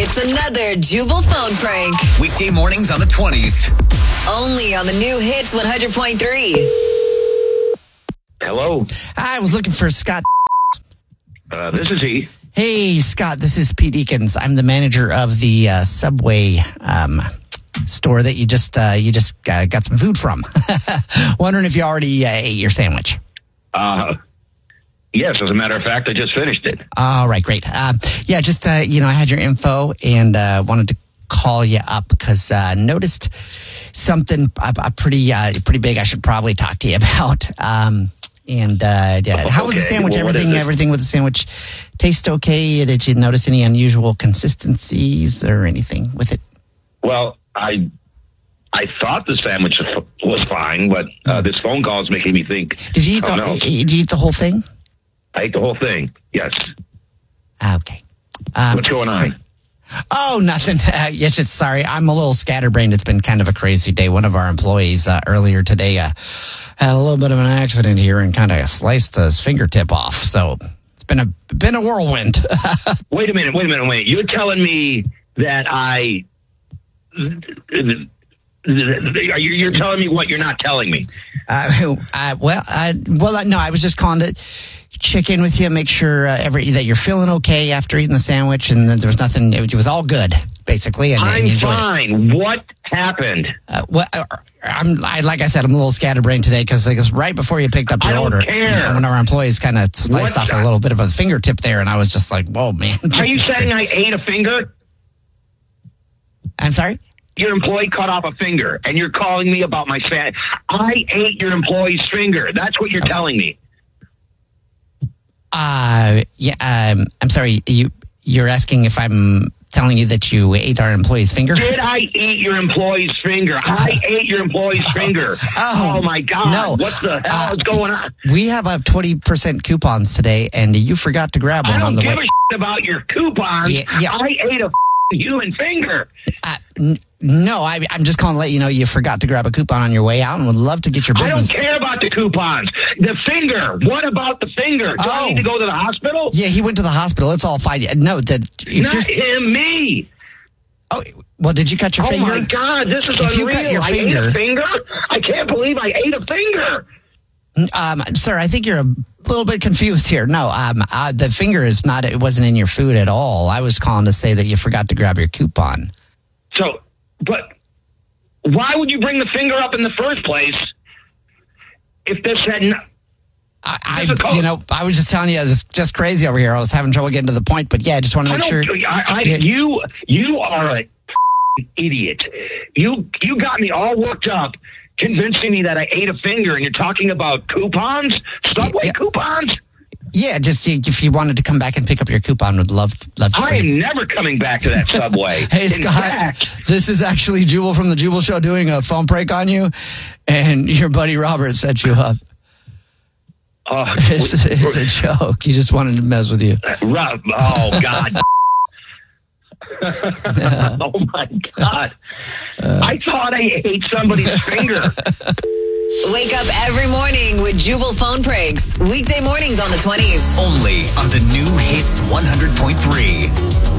It's another Jubal phone prank. Weekday mornings on the 20s. Only on the new Hits 100.3. Hello. I was looking for Scott. This is he. Hey, Scott, this is Pete Eakins. I'm the manager of the Subway store that you just got some food from. Wondering if you already ate your sandwich. Yes, as a matter of fact, I just finished it. All right, great. I had your info and wanted to call you up because noticed something pretty big I should probably talk to you about. How was the sandwich? Well, everything with the sandwich taste okay? Did you notice any unusual consistencies or anything with it? Well, I thought the sandwich was fine, but this phone call is making me think. Did you eat the whole thing? I ate the whole thing. Yes. Okay. What's going on? Oh, nothing. Sorry. I'm a little scatterbrained. It's been kind of a crazy day. One of our employees earlier today had a little bit of an accident here and kind of sliced his fingertip off. So it's been a whirlwind. Wait a minute. You're telling me that you're telling me what you're not telling me. No, I was just calling to check in with you, make sure that you're feeling okay after eating the sandwich, and that there was nothing. It was all good, basically. And I'm you enjoyed fine. What happened? Like I said, I'm a little scatterbrained today because right before you picked up your order, one of our employees kind of sliced off a little bit of a fingertip there, and I was just like, "Whoa, man!" Are you saying I ate a finger? I'm sorry. Your employee cut off a finger, and you're calling me about my sandwich. I ate your employee's finger. That's what you're telling me. I'm sorry. You're asking if I'm telling you that you ate our employee's finger? Did I eat your employee's finger? I ate your employee's finger. Oh my God. No. What the hell is going on? We have 20% coupons today, and you forgot to grab one on the way. I don't give a about your coupons. Yeah. I ate a human finger. No, I'm just calling to let you know you forgot to grab a coupon on your way out and would love to get your business. I don't care about the coupons. The finger. What about the finger? Do I need to go to the hospital? Yeah, he went to the hospital. It's all fine. No, not him, me. Oh, well, did you cut your finger? Oh, my God, this is unreal. You cut your finger, I ate a finger? I can't believe I ate a finger. Sir, I think you're a little bit confused here. No, the finger is not, it wasn't in your food at all. I was calling to say that you forgot to grab your coupon. So, but why would you bring the finger up in the first place if this had I was just telling you, I was just crazy over here. I was having trouble getting to the point, but yeah, I just want to make sure. You are a idiot. You got me all worked up, convincing me that I ate a finger, and you're talking about coupons? Subway coupons? Yeah, just if you wanted to come back and pick up your coupon, would love to. I am never coming back to that Subway. Hey, Scott, this is actually Jubal from the Jubal Show doing a phone prank on you, and your buddy Robert set you up. It's a joke. He just wanted to mess with you. Oh, God. Oh, my God. I thought I ate somebody's finger. Wake up every morning with Jubal phone pranks. Weekday mornings on the 20s. Only on the new Hits 100.3.